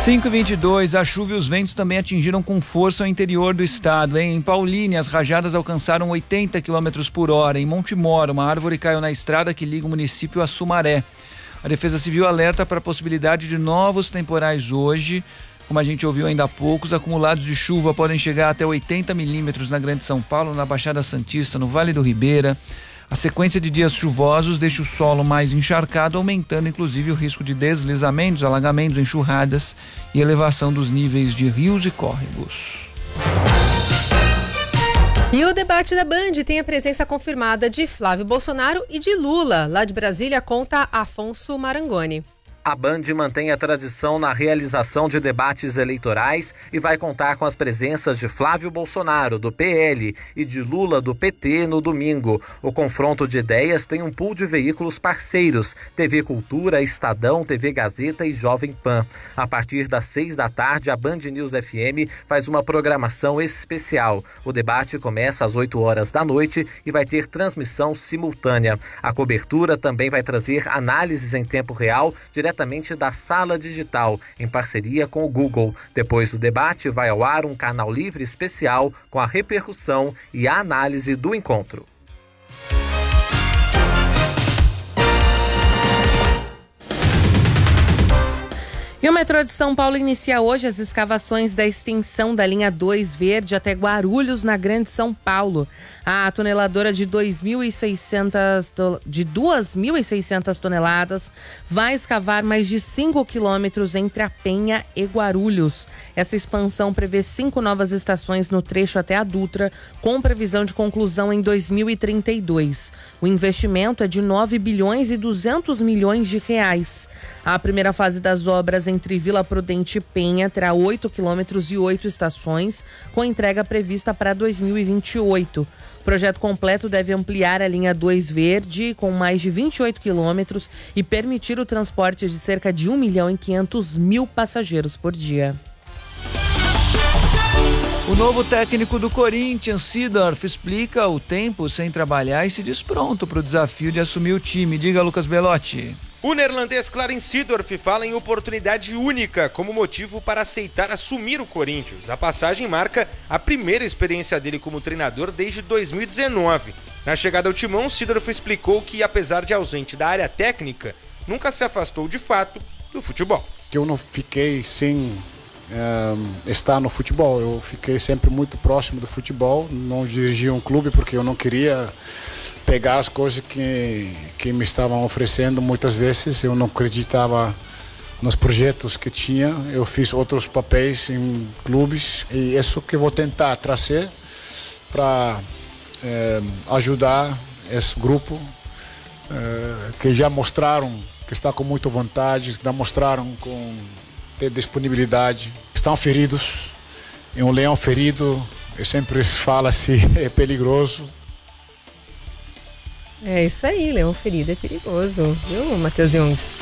5h22, a chuva e os ventos também atingiram com força o interior do estado. Em Paulínia, as rajadas alcançaram 80 km por hora. Em Montemor, uma árvore caiu na estrada que liga o município a Sumaré. A Defesa Civil alerta para a possibilidade de novos temporais hoje. Como a gente ouviu ainda há pouco, os acumulados de chuva podem chegar até 80 milímetros na Grande São Paulo, na Baixada Santista, no Vale do Ribeira. A sequência de dias chuvosos deixa o solo mais encharcado, aumentando inclusive o risco de deslizamentos, alagamentos, enxurradas e elevação dos níveis de rios e córregos. E o debate da Band tem a presença confirmada de Flávio Bolsonaro e de Lula. Lá de Brasília, conta Afonso Marangoni. A Band mantém a tradição na realização de debates eleitorais e vai contar com as presenças de Flávio Bolsonaro, do PL, e de Lula, do PT, no domingo. O confronto de ideias tem um pool de veículos parceiros: TV Cultura, Estadão, TV Gazeta e Jovem Pan. A partir das 6h, a Band News FM faz uma programação especial. O debate começa às 20h e vai ter transmissão simultânea. A cobertura também vai trazer análises em tempo real, diretamente da Sala Digital, em parceria com o Google. Depois do debate, vai ao ar um canal livre especial com a repercussão e a análise do encontro. E o metrô de São Paulo inicia hoje as escavações da extensão da linha 2 Verde até Guarulhos, na Grande São Paulo. A tuneladora de 2.600 toneladas vai escavar mais de 5 quilômetros entre a Penha e Guarulhos. Essa expansão prevê 5 novas estações no trecho até a Dutra, com previsão de conclusão em 2032. O investimento é de 9 bilhões e 200 milhões de reais. A primeira fase das obras entre Vila Prudente e Penha terá 8 quilômetros e 8 estações, com entrega prevista para 2028. O projeto completo deve ampliar a linha 2 Verde com mais de 28 quilômetros e permitir o transporte de cerca de 1.500.000 passageiros por dia. O novo técnico do Corinthians, Seedorf, explica o tempo sem trabalhar e se diz pronto para o desafio de assumir o time. Diga, Lucas Belotti. O neerlandês Clarence Seedorf fala em oportunidade única como motivo para aceitar assumir o Corinthians. A passagem marca a primeira experiência dele como treinador desde 2019. Na chegada ao timão, Seedorf explicou que, apesar de ausente da área técnica, nunca se afastou de fato do futebol. Eu não fiquei sem estar no futebol, eu fiquei sempre muito próximo do futebol, não dirigi um clube porque eu não queria pegar as coisas que me estavam oferecendo. Muitas vezes eu não acreditava nos projetos que tinha, eu fiz outros papéis em clubes e isso que eu vou tentar trazer para ajudar esse grupo que já mostraram que está com muita vontade, já mostraram com ter disponibilidade, estão feridos, e um leão ferido, eu sempre falo assim, é perigoso. É isso aí, leão ferido é perigoso, viu, Matheus Jung?